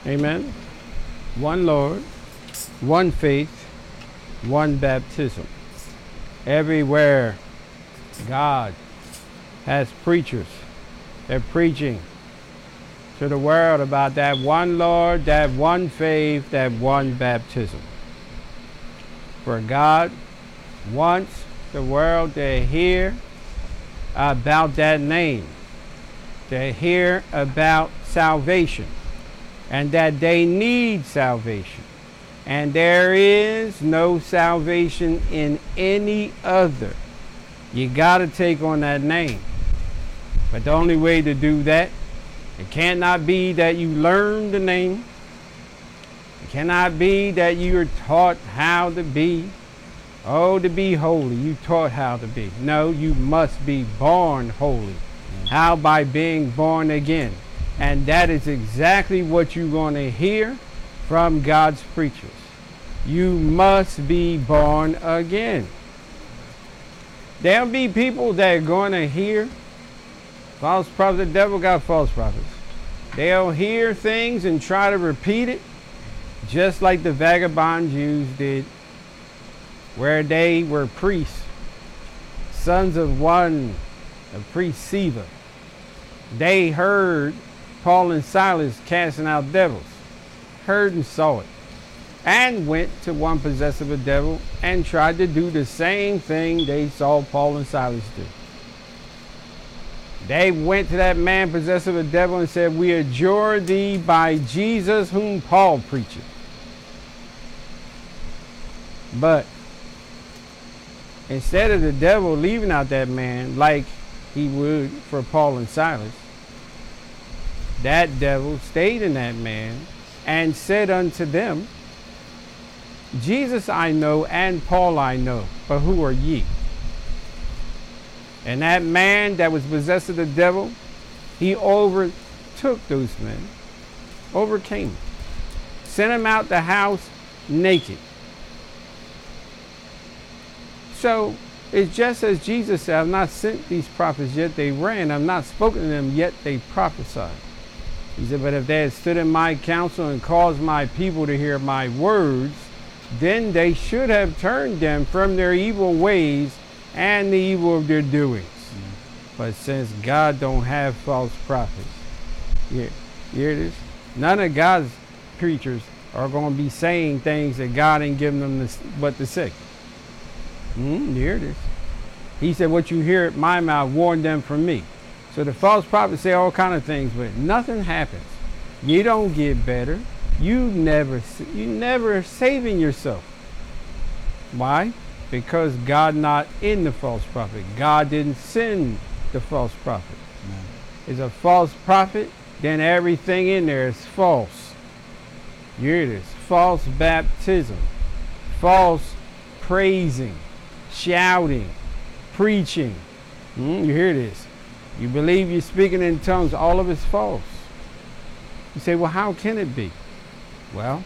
Amen. One Lord, one faith, one baptism. Everywhere God has preachers, they're preaching to the world about that one Lord, that one faith, that one baptism. For God wants the world to hear about that name, to hear about salvation, and that they need salvation. And there is no salvation in any other. You got to take on that name. But the only way to do that, it cannot be that you learn the name. It cannot be that you are taught how to be. Oh, to be holy, you taught how to be. No, you must be born holy. How? By being born again. And that is exactly what you're going to hear from God's preachers. You must be born again. There'll be people that are going to hear false prophets. The devil got false prophets. They'll hear things and try to repeat it, just like the vagabond Jews did, where they were priests, sons of one, a priest Siva. They heard Paul and Silas casting out devils, heard and saw it, and went to one possessed of a devil and tried to do the same thing they saw Paul and Silas do. They went to that man possessed of a devil and said, "We adjure thee by Jesus whom Paul preacheth." But instead of the devil leaving out that man like he would for Paul and Silas, that devil stayed in that man and said unto them, "Jesus I know and Paul I know, but who are ye?" And that man that was possessed of the devil, he overtook those men, overcame them, sent him out the house naked. So it's just as Jesus said, "I've not sent these prophets yet they ran. I've not spoken to them yet they prophesied." He said, "But if they had stood in my counsel and caused my people to hear my words, then they should have turned them from their evil ways and the evil of their doings." But since God don't have false prophets, here it is. None of God's preachers are going to be saying things that God ain't giving them but to say. Here it is. He said, "What you hear at my mouth, warn them from me." So the false prophets say all kind of things, but nothing happens. You don't get better. You never saving yourself. Why? Because God not in the false prophet. God didn't send the false prophet. Is a false prophet, then everything in there is false. Here it is. False baptism, false praising, shouting, preaching. Here it is. You believe you're speaking in tongues, all of it's false. You say, "Well, how can it be?" Well,